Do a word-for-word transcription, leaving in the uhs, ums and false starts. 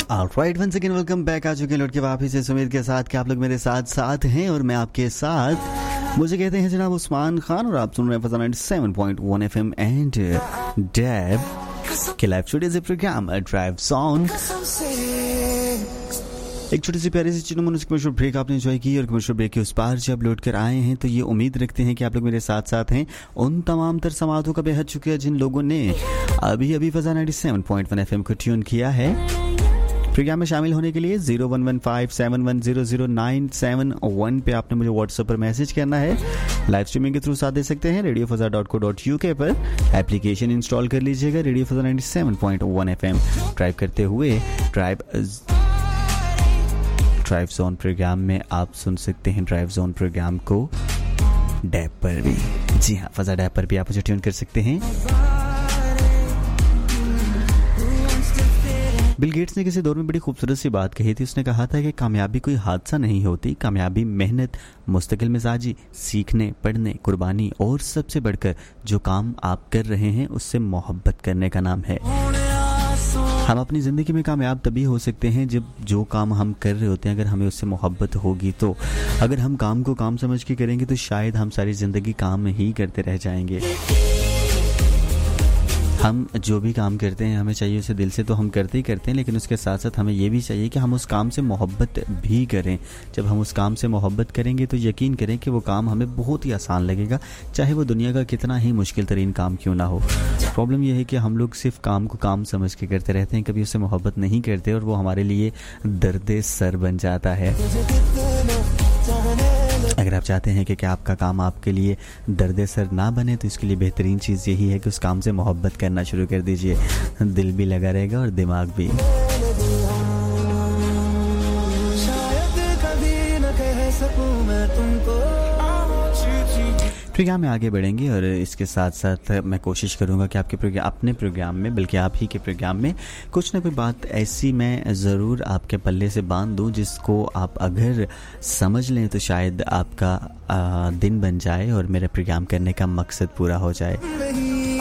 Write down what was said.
Alright, once again welcome back. आ चुके हैं लौट के वापस से सुमित के साथ कि आप लोग मेरे साथ साथ हैं और मैं आपके साथ। मुझे कहते हैं जनाब उस्मान खान और आप सुन रहे हैं फज़ा ninety seven point one FM and dab के लाइव स्टूडियो से प्रोग्राम ड्राइव सॉन्ग। एक छोटी सी प्यारी सी चीज़ में कमर्शियल ब्रेक आपने एंजॉय की और कमर्शियल ब्रेक के उस पार जब लौट कर आए हैं तो ये उम्मीद रखते हैं कि आप लोग मेरे साथ साथ हैं उन तमाम तर समातों का बेहद शुक्रिया जिन लोगों ने अभी अभी फज़ा ninety seven point one FM को ट्यून किया है। प्रोग्राम में शामिल होने के लिए zero one one five seven one zero zero nine seven one पे आपने मुझे व्हाट्सएप पर मैसेज करना है। लाइव स्ट्रीमिंग के थ्रू साथ दे सकते हैं radio फज़ा dot co dot U के पर। एप्लीकेशन इंस्टॉल कर लीजिएगा radio फज़ा ninety seven point one FM. Drive करते हुए ड्राइव ड्राइव जोन प्रोग्राम में आप सुन सकते हैं ड्राइव जोन प्रोग्राम को डैब पर भी। जी हाँ, फज़ा डैब पर भी आप मुझे ट्यून कर सकते हैं। बिल गेट्स ने किसी दौर में बड़ी खूबसूरत सी बात कही थी। उसने कहा था कि कामयाबी कोई हादसा नहीं होती, कामयाबी मेहनत, मुस्तकिल मिजाजी, सीखने, पढ़ने, कुर्बानी और सबसे बढ़कर जो काम आप कर रहे हैं उससे मोहब्बत करने का नाम है। हम अपनी ज़िंदगी में कामयाब तभी हो सकते हैं जब जो काम हम कर रहे होते हैं अगर हमें उससे मोहब्बत होगी। तो अगर हम काम को काम समझ के करेंगे तो शायद हम सारी ज़िंदगी काम ही करते रह जाएंगे। हम जो भी काम करते हैं हमें चाहिए उसे दिल से तो हम करते ही करते हैं, लेकिन उसके साथ साथ हमें ये भी चाहिए कि हम उस काम से मोहब्बत भी करें। जब हम उस काम से मोहब्बत करेंगे तो यकीन करें कि वो काम हमें बहुत ही आसान लगेगा, चाहे वो दुनिया का कितना ही मुश्किल तरीन काम क्यों ना हो। प्रॉब्लम यह है कि हम लोग सिर्फ काम को काम समझ के करते रहते हैं, कभी उससे मोहब्बत नहीं करते और वो हमारे लिए दर्द सर बन जाता है। अगर आप चाहते हैं कि क्या आपका काम आपके लिए दर्द सर ना बने तो इसके लिए बेहतरीन चीज़ यही है कि उस काम से मोहब्बत करना शुरू कर दीजिए। दिल भी लगा रहेगा और दिमाग भी। शायद कभी न कह सकूं मैं तुमको। प्रोग्राम में आगे बढ़ेंगे और इसके साथ साथ मैं कोशिश करूंगा कि आपके प्रोग्राम अपने प्रोग्राम में बल्कि आप ही के प्रोग्राम में कुछ ना कोई बात ऐसी मैं ज़रूर आपके पल्ले से बांध दूं जिसको आप अगर समझ लें तो शायद आपका आ, दिन बन जाए और मेरे प्रोग्राम करने का मकसद पूरा हो जाए।